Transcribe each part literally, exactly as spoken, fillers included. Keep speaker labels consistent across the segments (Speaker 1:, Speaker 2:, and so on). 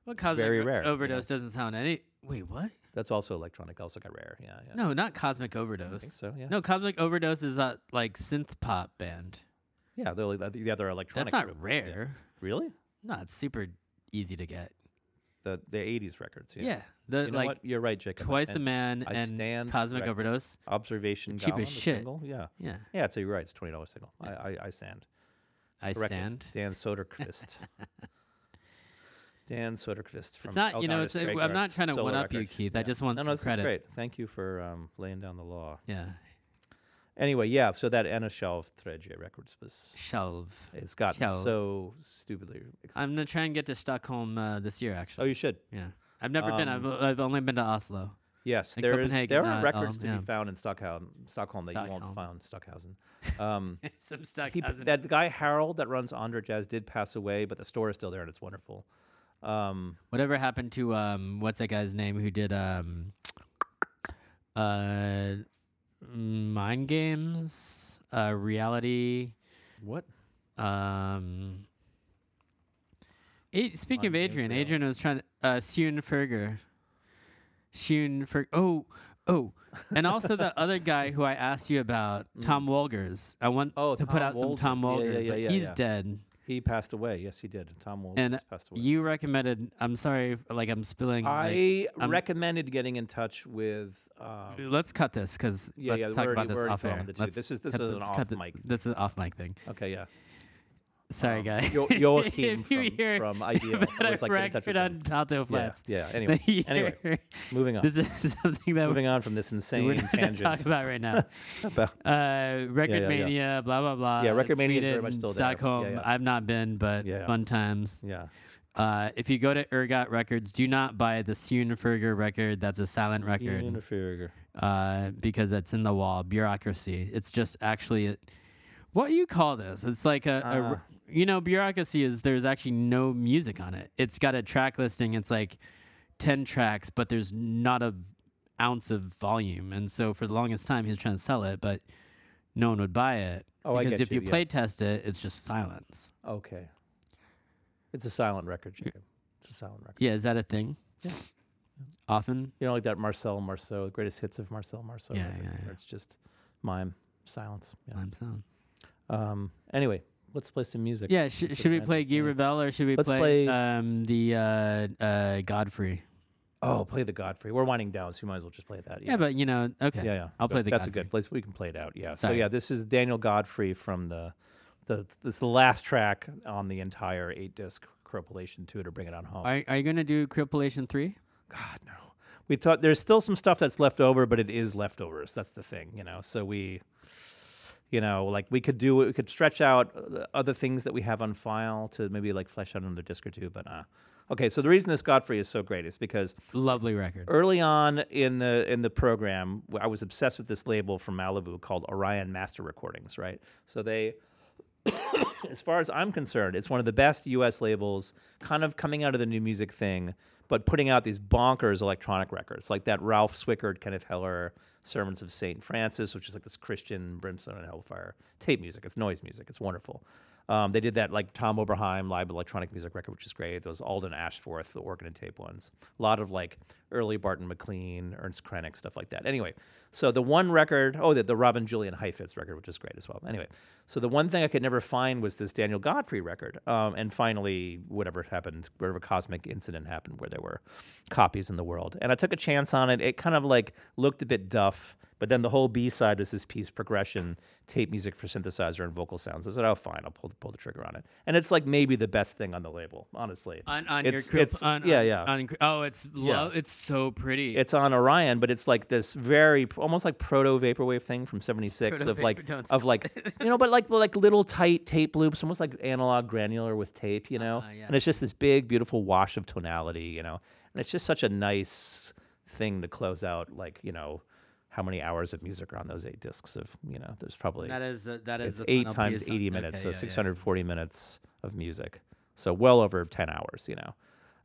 Speaker 1: Well, Cosmic
Speaker 2: very
Speaker 1: o-
Speaker 2: rare. you know.
Speaker 1: Overdose doesn't sound any. Wait, what?
Speaker 2: That's also electronic. Also got rare. Yeah, yeah.
Speaker 1: No, not Cosmic
Speaker 2: I
Speaker 1: Overdose.
Speaker 2: think so. Yeah.
Speaker 1: No, Cosmic Overdose is a like synth pop band.
Speaker 2: Yeah, they're like the other electronic.
Speaker 1: That's not
Speaker 2: group.
Speaker 1: rare.
Speaker 2: Yeah. Really?
Speaker 1: No, it's super easy to get.
Speaker 2: The the eighties records. Yeah.
Speaker 1: Yeah, the
Speaker 2: You know
Speaker 1: like
Speaker 2: what? You're right, Jacob. I
Speaker 1: Twice a
Speaker 2: stand-
Speaker 1: Man
Speaker 2: I
Speaker 1: and
Speaker 2: stand
Speaker 1: Cosmic
Speaker 2: corrected.
Speaker 1: Overdose.
Speaker 2: Observation.
Speaker 1: Cheap
Speaker 2: Gala,
Speaker 1: as
Speaker 2: the
Speaker 1: shit.
Speaker 2: Single. Yeah.
Speaker 1: Yeah,
Speaker 2: Yeah. So you're right. It's twenty dollars single.
Speaker 1: Yeah.
Speaker 2: I, I I stand.
Speaker 1: I
Speaker 2: Corrected.
Speaker 1: stand.
Speaker 2: Dan Soderquist. Dan Soderquist from.
Speaker 1: It's not, you know,
Speaker 2: Elgato
Speaker 1: it's. uh,
Speaker 2: Stray
Speaker 1: I'm not
Speaker 2: Guards
Speaker 1: trying to
Speaker 2: solo
Speaker 1: one up you,
Speaker 2: record.
Speaker 1: Keith.
Speaker 2: Yeah.
Speaker 1: I just want
Speaker 2: no,
Speaker 1: some
Speaker 2: no, this
Speaker 1: credit.
Speaker 2: is great. Thank you for um, laying down the law.
Speaker 1: Yeah,
Speaker 2: Anyway, yeah. So that Anna Shelf Treje Records was.
Speaker 1: shelve.
Speaker 2: It's gotten
Speaker 1: Shelf.
Speaker 2: so stupidly. Expensive.
Speaker 1: I'm gonna try and get to Stockholm uh, this year.
Speaker 2: Oh,
Speaker 1: Actually,
Speaker 2: you should.
Speaker 1: yeah. I've never been. I've,
Speaker 2: Um,
Speaker 1: I've only been to Oslo.
Speaker 2: Yes,
Speaker 1: In
Speaker 2: there is.
Speaker 1: Copenhagen,
Speaker 2: There are
Speaker 1: uh,
Speaker 2: records
Speaker 1: um,
Speaker 2: to
Speaker 1: yeah.
Speaker 2: be found in Stockholm, Stockholm that you won't
Speaker 1: Stockholm.
Speaker 2: find Stockhausen. Um,
Speaker 1: Some stuck.
Speaker 2: he, that the guy Harold that runs Andre Jazz did pass away, but the store is still there and it's wonderful. Um,
Speaker 1: Whatever happened to um? What's that guy's name who did um? Uh, Mind Games. Uh, reality.
Speaker 2: what?
Speaker 1: Um. A- speaking of
Speaker 2: Mind Games,
Speaker 1: Adrian,
Speaker 2: Reality.
Speaker 1: Adrian was trying to. Uh, Sjun Ferger. Sjun Ferger. Oh, oh, and also the other guy who I asked you about, Tom Wolgers. I want
Speaker 2: Oh,
Speaker 1: to put
Speaker 2: Tom
Speaker 1: out some Tom
Speaker 2: Wolgers. Yeah,
Speaker 1: Wolgers,
Speaker 2: yeah, yeah,
Speaker 1: but
Speaker 2: yeah,
Speaker 1: he's
Speaker 2: yeah.
Speaker 1: dead.
Speaker 2: He passed away. Yes, he did. Tom Wolf
Speaker 1: And
Speaker 2: passed away.
Speaker 1: You recommended. I'm sorry, if, like I'm spilling. like,
Speaker 2: I
Speaker 1: um,
Speaker 2: recommended getting in touch with. Um,
Speaker 1: let's cut this because
Speaker 2: yeah,
Speaker 1: let's
Speaker 2: yeah,
Speaker 1: talk
Speaker 2: we're already-
Speaker 1: about this
Speaker 2: we're already
Speaker 1: off air.
Speaker 2: filming the two.
Speaker 1: Let's
Speaker 2: This is- this
Speaker 1: cut
Speaker 2: is
Speaker 1: the-
Speaker 2: an
Speaker 1: let's
Speaker 2: off
Speaker 1: cut the-
Speaker 2: mic.
Speaker 1: This is off mic thing.
Speaker 2: okay, yeah.
Speaker 1: Sorry,
Speaker 2: Um,
Speaker 1: guys.
Speaker 2: Jo- Joachim
Speaker 1: if you
Speaker 2: from,
Speaker 1: hear
Speaker 2: from Ideal.
Speaker 1: about
Speaker 2: I was
Speaker 1: a
Speaker 2: like, get in touch
Speaker 1: record
Speaker 2: with
Speaker 1: on
Speaker 2: him.
Speaker 1: Palto
Speaker 2: Yeah,
Speaker 1: Flats.
Speaker 2: yeah. Anyway,
Speaker 1: the
Speaker 2: anyway,
Speaker 1: year-
Speaker 2: moving on.
Speaker 1: This is something that
Speaker 2: Moving on from this
Speaker 1: we're
Speaker 2: insane
Speaker 1: not going to talk
Speaker 2: tangent.
Speaker 1: about right now.
Speaker 2: about
Speaker 1: Uh, Record
Speaker 2: yeah, yeah.
Speaker 1: Mania, blah blah blah.
Speaker 2: Yeah, Record Mania is
Speaker 1: Sweden,
Speaker 2: very much still there.
Speaker 1: Stockholm.
Speaker 2: Yeah, yeah.
Speaker 1: I've not been, but
Speaker 2: Yeah, yeah.
Speaker 1: fun times.
Speaker 2: yeah.
Speaker 1: Uh, if you go to Ergot Records, do not buy the Sjunferger record. That's a silent record
Speaker 2: Unifier.
Speaker 1: uh, because it's in the wall. Bureaucracy. It's just actually. A, what do you call this? It's like a, a
Speaker 2: Uh.
Speaker 1: r- you know, bureaucracy is there's actually no music on it. It's got a track listing. It's like ten tracks, but there's not a ounce of volume. And so for the longest time, he was trying to sell it, but no one would buy it
Speaker 2: Oh, I
Speaker 1: because
Speaker 2: get
Speaker 1: if you,
Speaker 2: you, yeah.
Speaker 1: play test it, it's just silence.
Speaker 2: Okay. It's a silent record, Jacob. It's a silent record.
Speaker 1: Yeah, is that a thing?
Speaker 2: Yeah.
Speaker 1: Often.
Speaker 2: You know, like that Marcel Marceau, the greatest hits of Marcel Marceau.
Speaker 1: Yeah,
Speaker 2: record,
Speaker 1: yeah, yeah.
Speaker 2: where it's just mime, silence. Yeah.
Speaker 1: Time sound.
Speaker 2: Um. Anyway, let's play some music.
Speaker 1: Yeah, sh-
Speaker 2: Let's
Speaker 1: should we
Speaker 2: look
Speaker 1: play
Speaker 2: at-
Speaker 1: Guy
Speaker 2: yeah.
Speaker 1: Rebel or should we
Speaker 2: Let's
Speaker 1: play,
Speaker 2: play-
Speaker 1: um, the uh, uh, Godfrey?
Speaker 2: Oh, play the Godfrey. We're winding down, so you might as well just play that.
Speaker 1: Yeah, but you know, okay.
Speaker 2: yeah, yeah.
Speaker 1: I'll play the
Speaker 2: That's
Speaker 1: Godfrey.
Speaker 2: a good place. We can play it out. Yeah. So
Speaker 1: Sorry.
Speaker 2: yeah, this is Daniel Godfrey from the, the this is the last track on the entire eight disc Cropulation two to bring it on home.
Speaker 1: Are, are you going to do Cripulation three?
Speaker 2: God no. We thought there's still some stuff that's left over, but it is leftovers. That's the thing, you know. So we, you know, like we could do, we could stretch out uh, other things that we have on file to maybe like flesh out another disc or two. But uh, okay. So the reason this Godfrey is so great is because
Speaker 1: Lovely record.
Speaker 2: early on in the in the program, w- I was obsessed with this label from Malibu called Orion Master Recordings. Right. So they. As far as I'm concerned, it's one of the best U S labels, kind of coming out of the new music thing, but putting out these bonkers electronic records, like that Ralph Swickard, Kenneth Heller, Sermons of Saint Francis, which is like this Christian brimstone and hellfire tape music. It's noise music. It's wonderful. Um, they did that like Tom Oberheim live electronic music record, which is great. Those Alden Ashforth, the organ and tape ones. A lot of like early Barton McLean, Ernst Krenek, stuff like that. Anyway, so the one record, oh, the, the Robin Julian Heifetz record, which is great as well. Anyway, so the one thing I could never find was this Daniel Godfrey record. Um, and finally, whatever happened, whatever cosmic incident happened where there were copies in the world. And I took a chance on it. It kind of like looked a bit duff. But then the whole B side was this piece, progression, tape music for synthesizer and vocal sounds. I said, oh, fine, I'll pull, pull the trigger on it. And it's like maybe the best thing on the label, honestly.
Speaker 1: On, on
Speaker 2: It's-
Speaker 1: your Crip,
Speaker 2: it's-
Speaker 1: on,
Speaker 2: yeah,
Speaker 1: on-
Speaker 2: yeah.
Speaker 1: on Cri- oh, it's lo-
Speaker 2: Yeah.
Speaker 1: it's so pretty.
Speaker 2: It's on Orion, but it's like this very, almost like proto vaporwave thing from seventy-six of like,
Speaker 1: Proto-vapor- don't
Speaker 2: of like, you know, but like like little tight tape loops, almost like analog granular with tape, you know?
Speaker 1: Uh, yeah.
Speaker 2: And it's just this big, beautiful wash of tonality, you know? And it's just such a nice thing to close out, like, you know, how many hours of music are on those eight discs of, you know, there's probably
Speaker 1: that is the, that is
Speaker 2: it's
Speaker 1: the
Speaker 2: eight
Speaker 1: final
Speaker 2: times
Speaker 1: piece.
Speaker 2: eighty
Speaker 1: Okay,
Speaker 2: minutes, so
Speaker 1: yeah, yeah.
Speaker 2: six hundred forty minutes of music. So well over ten hours, you know.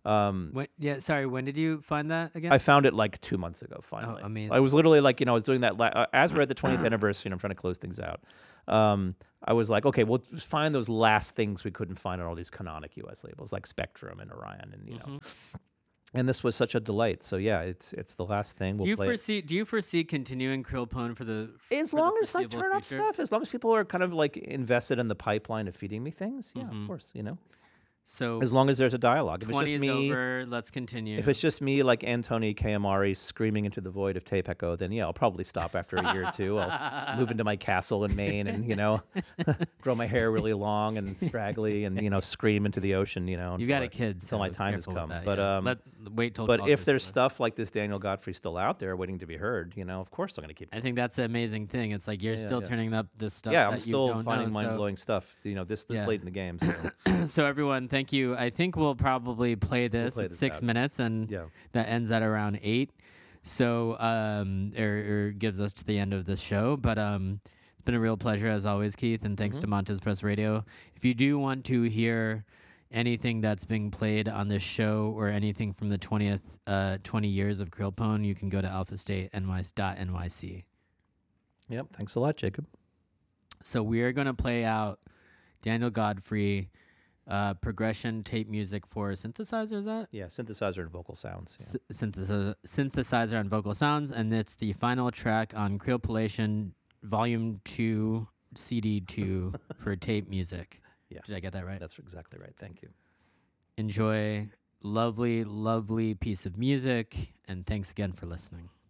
Speaker 2: Um,
Speaker 1: When, yeah, sorry. When did you find that again?
Speaker 2: I found it like two months ago. Finally,
Speaker 1: amazing.
Speaker 2: I was literally like, you know, I was doing that la- uh, as we're at the twentieth anniversary, and I'm trying to close things out. Um, I was like, okay, we'll just find those last things we couldn't find on all these canonic U S labels like Spectrum and Orion, and you know. And this was such a delight. So yeah, it's it's the last thing. We'll
Speaker 1: do you
Speaker 2: play it.
Speaker 1: foresee? Do you foresee continuing Krillpone for the?
Speaker 2: As
Speaker 1: for the
Speaker 2: long as I
Speaker 1: foreseeable
Speaker 2: turn up
Speaker 1: future?
Speaker 2: stuff, as long as people are kind of like invested in the pipeline of feeding me things, yeah, of course, you know.
Speaker 1: So
Speaker 2: As long as there's a dialogue. If it's
Speaker 1: twenty
Speaker 2: just
Speaker 1: is
Speaker 2: me,
Speaker 1: over. Let's continue.
Speaker 2: if it's just me like Antoni Kayamari screaming into the void of Tape Echo, then yeah, I'll probably stop after a year or two. I'll move into my castle in Maine and you know, grow my hair really long and straggly and you know, scream into the ocean. You know,
Speaker 1: you
Speaker 2: until
Speaker 1: got
Speaker 2: I-
Speaker 1: a kid,
Speaker 2: until
Speaker 1: so
Speaker 2: my time has
Speaker 1: careful with
Speaker 2: come.
Speaker 1: that,
Speaker 2: But
Speaker 1: yeah.
Speaker 2: um,
Speaker 1: Let wait till.
Speaker 2: but
Speaker 1: twelve
Speaker 2: if
Speaker 1: is
Speaker 2: there's
Speaker 1: over.
Speaker 2: stuff like this Daniel Godfrey still out there waiting to be heard, you know, of course I'm going to keep.
Speaker 1: I think that's the amazing thing. It's like you're
Speaker 2: Yeah,
Speaker 1: still
Speaker 2: yeah.
Speaker 1: turning up this stuff.
Speaker 2: Yeah,
Speaker 1: that
Speaker 2: I'm still
Speaker 1: you don't
Speaker 2: finding
Speaker 1: know, so-
Speaker 2: mind blowing stuff. You know, this this
Speaker 1: Yeah.
Speaker 2: late in the game. So.
Speaker 1: So everyone, thank you. I think we'll probably play this
Speaker 2: play
Speaker 1: at
Speaker 2: this
Speaker 1: six
Speaker 2: out.
Speaker 1: minutes, and
Speaker 2: Yeah.
Speaker 1: that ends at around eight. So um, or, or gives us to the end of the show. But um, it's been a real pleasure as always, Keith, and thanks to Montez Press Radio. If you do want to hear anything that's being played on this show or anything from the twentieth, uh, twenty years of Krillpone, you can go to alpha state N Y C dot N Y C.
Speaker 2: Yep. Thanks a lot, Jacob.
Speaker 1: So we are going to play out Daniel Godfrey, uh, progression tape music for synthesizer, is that?
Speaker 2: Yeah, synthesizer and vocal sounds. Yeah.
Speaker 1: S- synthesizer, synthesizer and vocal sounds, and it's the final track on Creolpolation Volume two, C D two for tape music.
Speaker 2: Yeah.
Speaker 1: Did I get that right?
Speaker 2: That's exactly right. Thank you.
Speaker 1: Enjoy. Lovely, lovely piece of music, and thanks again for listening.